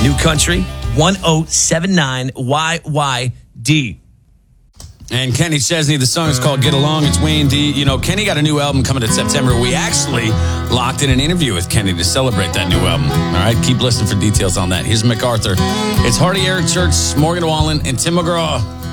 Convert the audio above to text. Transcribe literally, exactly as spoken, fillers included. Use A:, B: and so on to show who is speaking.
A: New Country, one oh seven nine Y Y D.
B: And Kenny Chesney, the song is called Get Along. It's Wayne D. You know, Kenny got a new album coming in September. We actually locked in an interview with Kenny to celebrate that new album. All right, keep listening for details on that. Here's MacArthur. It's Hardy, Eric Church, Morgan Wallen, and Tim McGraw.